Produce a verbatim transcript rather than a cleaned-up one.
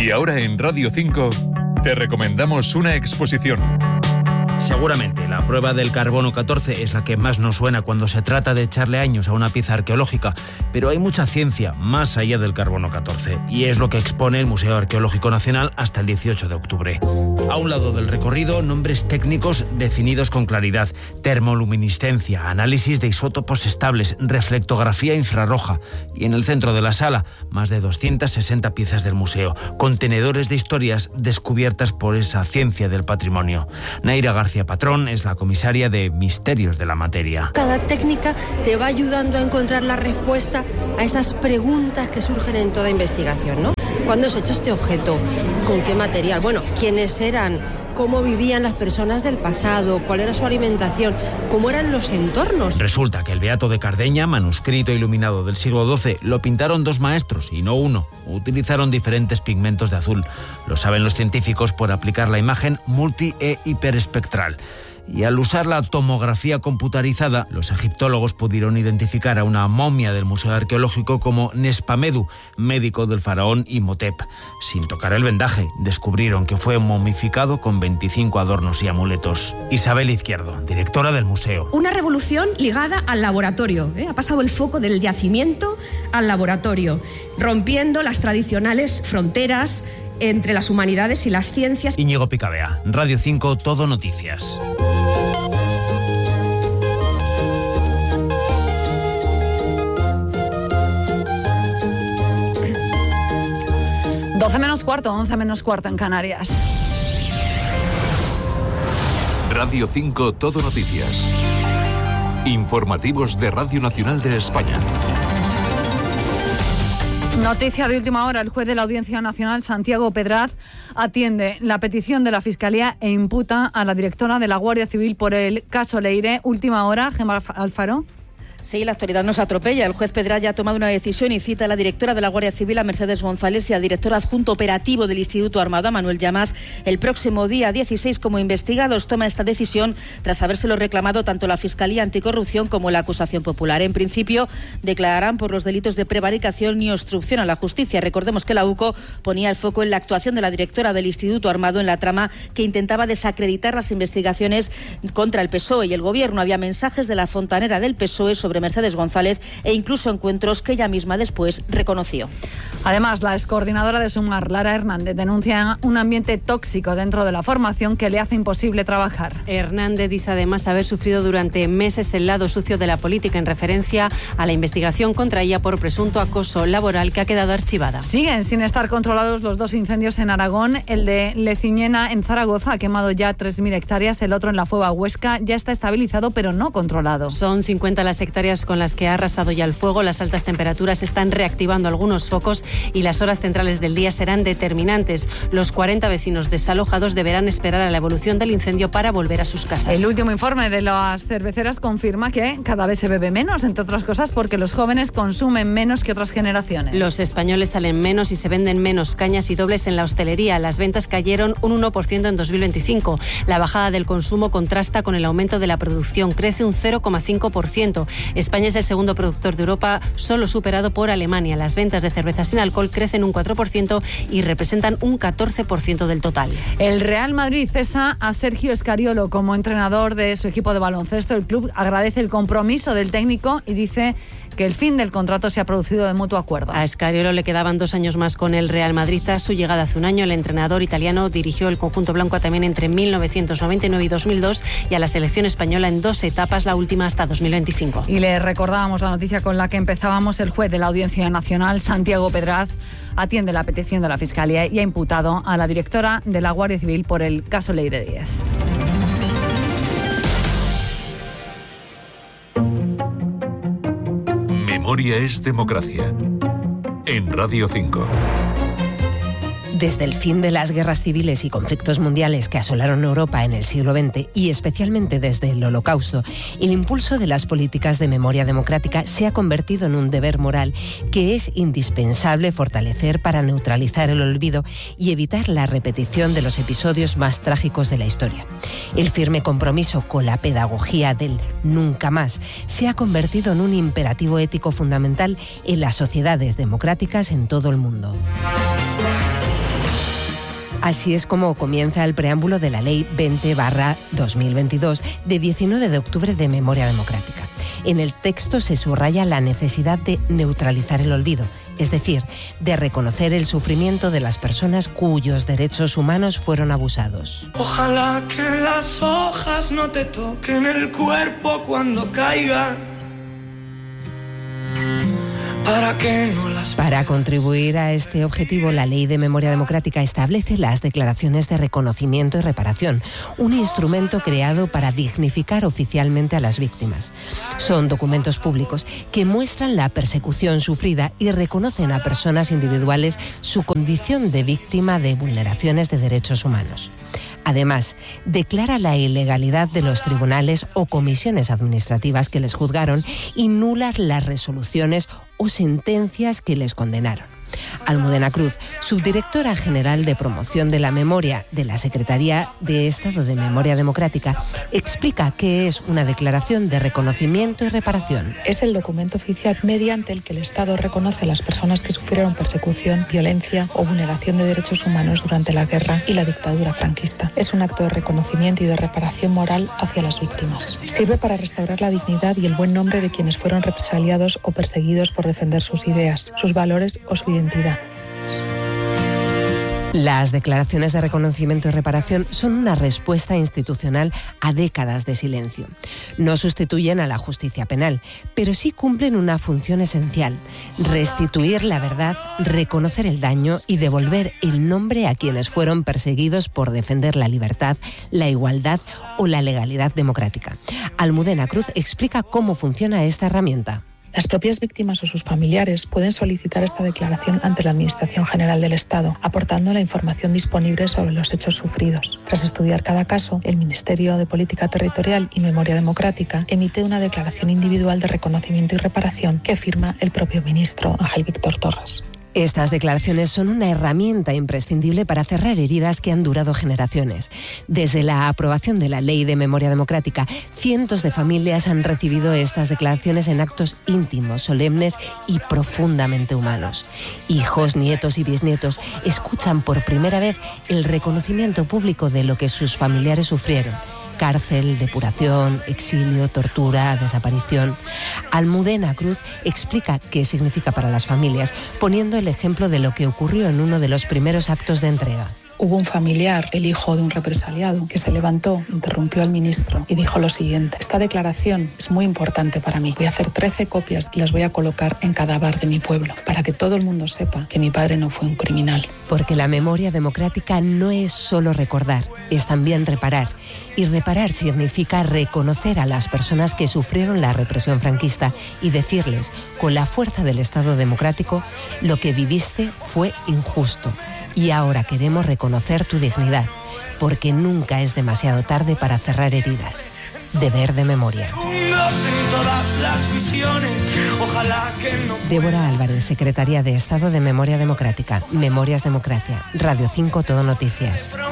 Y ahora en Radio cinco te recomendamos una exposición. Seguramente la prueba del carbono catorce es la que más nos suena cuando se trata de echarle años a una pieza arqueológica, pero hay mucha ciencia más allá del carbono catorce y es lo que expone el Museo Arqueológico Nacional hasta el dieciocho de octubre. A un lado del recorrido, nombres técnicos definidos con claridad: termoluminiscencia, análisis de isótopos estables, reflectografía infrarroja, y en el centro de la sala, más de doscientas sesenta piezas del museo, contenedores de historias descubiertas por esa ciencia del patrimonio. Naira García Patrón es la comisaria de Misterios de la Materia. Cada técnica te va ayudando a encontrar la respuesta a esas preguntas que surgen en toda investigación, ¿no? ¿Cuándo se ha hecho este objeto? ¿Con qué material? Bueno, ¿quiénes eran? ¿Cómo vivían las personas del pasado? ¿Cuál era su alimentación? ¿Cómo eran los entornos? Resulta que el Beato de Cardeña, manuscrito iluminado del siglo doce, lo pintaron dos maestros y no uno. Utilizaron diferentes pigmentos de azul. Lo saben los científicos por aplicar la imagen multi e hiperespectral. Y al usar la tomografía computarizada, los egiptólogos pudieron identificar a una momia del Museo Arqueológico como Nespamedu, médico del faraón Imhotep. Sin tocar el vendaje, descubrieron que fue momificado con veinticinco adornos y amuletos. Isabel Izquierdo, directora del museo. Una revolución ligada al laboratorio, ¿eh? Ha pasado el foco del yacimiento al laboratorio, rompiendo las tradicionales fronteras entre las humanidades y las ciencias. Íñigo Picabea, Radio cinco, Todo Noticias. doce menos cuarto, once menos cuarto en Canarias. Radio cinco, Todo Noticias. Informativos de Radio Nacional de España. Noticia de última hora: el juez de la Audiencia Nacional, Santiago Pedraz, atiende la petición de la Fiscalía e imputa a la directora de la Guardia Civil por el caso Leire. Última hora, Gemma Alfaro. Sí, la actualidad nos atropella. El juez Pedraz ya ha tomado una decisión y cita a la directora de la Guardia Civil, a Mercedes González, y al director adjunto operativo del Instituto Armado, a Manuel Llamas, el próximo día dieciséis como investigados. Toma esta decisión tras habérselo reclamado tanto la Fiscalía Anticorrupción como la acusación popular. En principio, declararán por los delitos de prevaricación y obstrucción a la justicia. Recordemos que la U C O ponía el foco en la actuación de la directora del Instituto Armado en la trama que intentaba desacreditar las investigaciones contra el P S O E y el Gobierno. Había mensajes de la fontanera del P S O E sobre sobre Mercedes González e incluso encuentros que ella misma después reconoció. Además, la excoordinadora de Sumar, Lara Hernández, denuncia un ambiente tóxico dentro de la formación que le hace imposible trabajar. Hernández dice además haber sufrido durante meses el lado sucio de la política en referencia a la investigación contra ella por presunto acoso laboral que ha quedado archivada. Siguen sin estar controlados los dos incendios en Aragón. El de Leciñena en Zaragoza ha quemado ya tres mil hectáreas, el otro en la Fueva Huesca ya está estabilizado pero no controlado. Son cincuenta las hectáreas con las que ha arrasado ya el fuego. Las altas temperaturas están reactivando algunos focos y las horas centrales del día serán determinantes. Los cuarenta vecinos desalojados deberán esperar a la evolución del incendio para volver a sus casas. El último informe de las cerveceras confirma que cada vez se bebe menos, entre otras cosas porque los jóvenes consumen menos que otras generaciones. Los españoles salen menos y se venden menos cañas y dobles en la hostelería. Las ventas cayeron un uno por ciento en dos mil veinticinco. La bajada del consumo contrasta con el aumento de la producción. Crece un cero coma cinco por ciento. España es el segundo productor de Europa, solo superado por Alemania. Las ventas de cerveza sin alcohol crecen un cuatro por ciento y representan un catorce por ciento del total. El Real Madrid cesa a Sergio Escariolo como entrenador de su equipo de baloncesto. El club agradece el compromiso del técnico y dice que el fin del contrato se ha producido de mutuo acuerdo. A Escariolo le quedaban dos años más con el Real Madrid. Tras su llegada hace un año, el entrenador italiano dirigió el conjunto blanco también entre mil novecientos noventa y nueve y dos mil dos y a la selección española en dos etapas, la última hasta dos mil veinticinco. Y le recordábamos la noticia con la que empezábamos. El juez de la Audiencia Nacional, Santiago Pedraz, atiende la petición de la Fiscalía y ha imputado a la directora de la Guardia Civil por el caso Leire diez. Memoria es democracia. En Radio cinco. Desde el fin de las guerras civiles y conflictos mundiales que asolaron Europa en el siglo veinte y especialmente desde el Holocausto, el impulso de las políticas de memoria democrática se ha convertido en un deber moral que es indispensable fortalecer para neutralizar el olvido y evitar la repetición de los episodios más trágicos de la historia. El firme compromiso con la pedagogía del nunca más se ha convertido en un imperativo ético fundamental en las sociedades democráticas en todo el mundo. Así es como comienza el preámbulo de la Ley veinte barra dos mil veintidós de diecinueve de octubre de Memoria Democrática. En el texto se subraya la necesidad de neutralizar el olvido, es decir, de reconocer el sufrimiento de las personas cuyos derechos humanos fueron abusados. Ojalá que las hojas no te toquen el cuerpo cuando caigan. Para, que no las... Para contribuir a este objetivo, la Ley de Memoria Democrática establece las declaraciones de reconocimiento y reparación, un instrumento creado para dignificar oficialmente a las víctimas. Son documentos públicos que muestran la persecución sufrida y reconocen a personas individuales su condición de víctima de vulneraciones de derechos humanos. Además, declara la ilegalidad de los tribunales o comisiones administrativas que les juzgaron y nulas las resoluciones o sentencias que les condenaron. Almudena Cruz, subdirectora general de Promoción de la Memoria de la Secretaría de Estado de Memoria Democrática, explica qué es una declaración de reconocimiento y reparación. Es el documento oficial mediante el que el Estado reconoce a las personas que sufrieron persecución, violencia o vulneración de derechos humanos durante la guerra y la dictadura franquista. Es un acto de reconocimiento y de reparación moral hacia las víctimas. Sirve para restaurar la dignidad y el buen nombre de quienes fueron represaliados o perseguidos por defender sus ideas, sus valores o su identidad. Las declaraciones de reconocimiento y reparación son una respuesta institucional a décadas de silencio. No sustituyen a la justicia penal, pero sí cumplen una función esencial: restituir la verdad, reconocer el daño y devolver el nombre a quienes fueron perseguidos por defender la libertad, la igualdad o la legalidad democrática. Almudena Cruz explica cómo funciona esta herramienta. Las propias víctimas o sus familiares pueden solicitar esta declaración ante la Administración General del Estado, aportando la información disponible sobre los hechos sufridos. Tras estudiar cada caso, el Ministerio de Política Territorial y Memoria Democrática emite una declaración individual de reconocimiento y reparación que firma el propio ministro Ángel Víctor Torres. Estas declaraciones son una herramienta imprescindible para cerrar heridas que han durado generaciones. Desde la aprobación de la Ley de Memoria Democrática, cientos de familias han recibido estas declaraciones en actos íntimos, solemnes y profundamente humanos. Hijos, nietos y bisnietos escuchan por primera vez el reconocimiento público de lo que sus familiares sufrieron: cárcel, depuración, exilio, tortura, desaparición. Almudena Cruz explica qué significa para las familias, poniendo el ejemplo de lo que ocurrió en uno de los primeros actos de entrega. Hubo un familiar, el hijo de un represaliado, que se levantó, interrumpió al ministro y dijo lo siguiente: esta declaración es muy importante para mí. Voy a hacer trece copias y las voy a colocar en cada bar de mi pueblo, para que todo el mundo sepa que mi padre no fue un criminal. Porque la memoria democrática no es solo recordar, es también reparar. Y reparar significa reconocer a las personas que sufrieron la represión franquista y decirles, con la fuerza del Estado democrático: lo que viviste fue injusto. Y ahora queremos reconocer tu dignidad, porque nunca es demasiado tarde para cerrar heridas. Deber de memoria. Débora Álvarez, Secretaría de Estado de Memoria Democrática. Memorias Democracia. Radio cinco, Todo Noticias.